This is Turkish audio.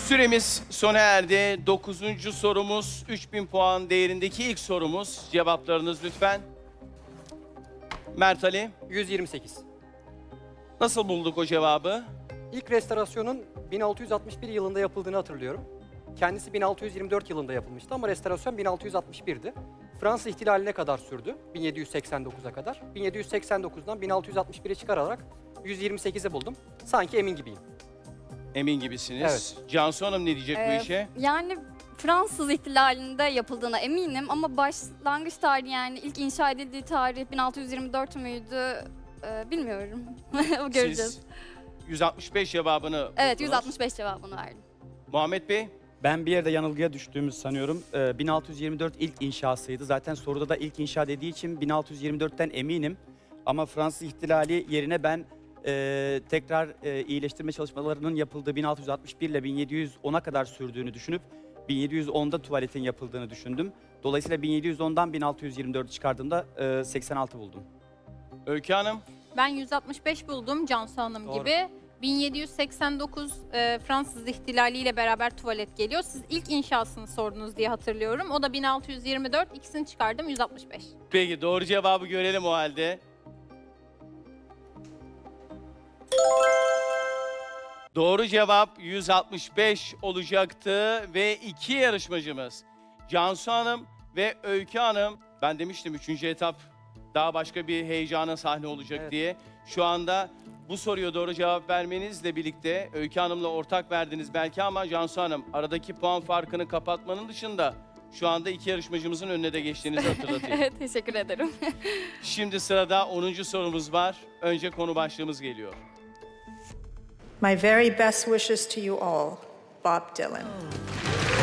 Süremiz sona erdi. 9. sorumuz 3000 puan değerindeki ilk sorumuz. Cevaplarınız lütfen. Mert Ali, 128. nasıl bulduk o cevabı? İlk restorasyonun 1661 yılında yapıldığını hatırlıyorum. Kendisi 1624 yılında yapılmıştı ama restorasyon 1661'di. Fransız ihtilaline kadar sürdü, 1789'a kadar. 1789'dan 1661'e çıkararak 128'e buldum. Sanki emin gibiyim. Emin gibisiniz. Evet. Cansu Hanım ne diyecek bu işe? Yani Fransız ihtilalinde yapıldığına eminim ama başlangıç tarihi yani ilk inşa edildiği tarih 1624 müydü? Bilmiyorum. Göreceğiz. Siz 165 cevabını Evet, buldunuz. 165 cevabını verdim. Muhammed Bey, Ben bir yerde yanılgıya düştüğümüzü sanıyorum. 1624 ilk inşasıydı. Zaten soruda da ilk inşa dediği için 1624'ten eminim. Ama Fransız ihtilali yerine ben tekrar iyileştirme çalışmalarının yapıldığı 1661 ile 1710'a kadar sürdüğünü düşünüp 1710'da tuvaletin yapıldığını düşündüm. Dolayısıyla 1710'dan 1624'ü çıkardığımda 86 buldum. Öykü Hanım, Ben 165 buldum Cansu Hanım Doğru. gibi. 1789 Fransız ihtilaliyle beraber tuvalet geliyor. Siz ilk inşasını sordunuz diye hatırlıyorum. O da 1624. İkisini çıkardım 165. peki doğru cevabı görelim o halde. Doğru cevap 165 olacaktı ve iki yarışmacımız Cansu Hanım ve Öykü Hanım. Ben demiştim 3. etap daha başka bir heyecana sahne olacak Evet. diye. Şu anda bu soruya doğru cevap vermenizle birlikte Öykü Hanım'la ortak verdiniz belki ama Cansu Hanım aradaki puan farkını kapatmanın dışında şu anda iki yarışmacımızın önüne de geçtiğinizi hatırlatayım. Evet, teşekkür ederim. Şimdi sırada 10. sorumuz var. Önce konu başlığımız geliyor. My very best wishes to you all, Bob Dylan.